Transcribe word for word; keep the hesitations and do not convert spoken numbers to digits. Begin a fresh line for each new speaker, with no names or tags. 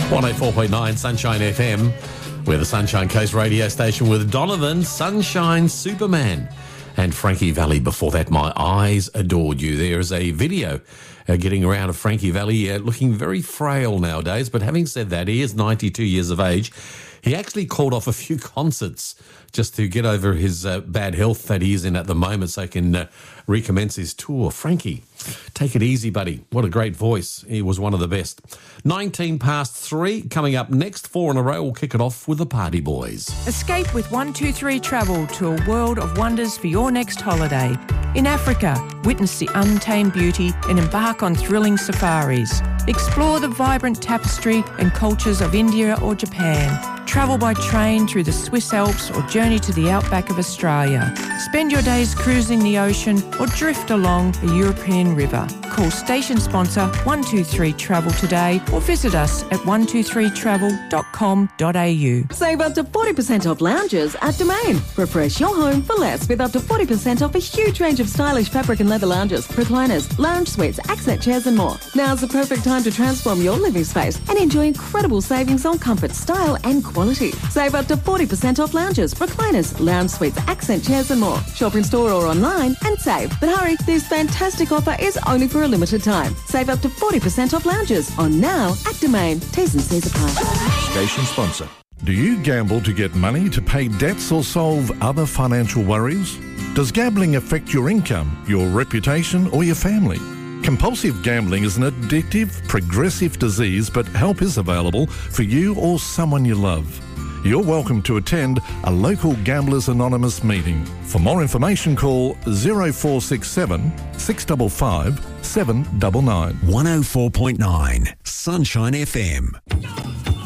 one oh four point nine Sunshine F M. We're the Sunshine Coast radio station with Donovan, Sunshine Superman, and Frankie Valli. Before that, My Eyes Adored You. There is a video uh, getting around of Frankie Valli uh, looking very frail nowadays, but having said that, he is ninety-two years of age. He actually called off a few concerts just to get over his uh, bad health that he is in at the moment so he can uh, recommence his tour. Frankie, take it easy, buddy. What a great voice. He was one of the best. nineteen past three. Coming up next, four in a row. We'll kick it off with the Party Boys.
Escape with one two three Travel to a world of wonders for your next holiday. In Africa, witness the untamed beauty and embark on thrilling safaris. Explore the vibrant tapestry and cultures of India or Japan. Travel by train through the Swiss Alps or journey to the outback of Australia. Spend your days cruising the ocean or drift along a European river. Call station sponsor one two three Travel today or visit us at one two three travel dot com dot a u.
Save up to forty percent off lounges at Domain. Refresh your home for less with up to forty percent off a huge range of stylish fabric and leather lounges, recliners, lounge suites, accent chairs and more. Now's the perfect time to transform your living space and enjoy incredible savings on comfort, style and quality. Save up to forty percent off lounges, recliners, lounge suites, accent chairs and more. Shop in store or online and save. But hurry, this fantastic offer is only for a limited time. Save up to forty percent off lounges on now at Domain. T's and C's apply.
Station sponsor. Do you gamble to get money to pay debts or solve other financial worries? Does gambling affect your income, your reputation or your family? Compulsive gambling is an addictive, progressive disease, but help is available for you or someone you love. You're welcome to attend a local Gamblers Anonymous meeting. For more information, call zero four six seven, six five five, seven nine nine.
one oh four point nine Sunshine F M.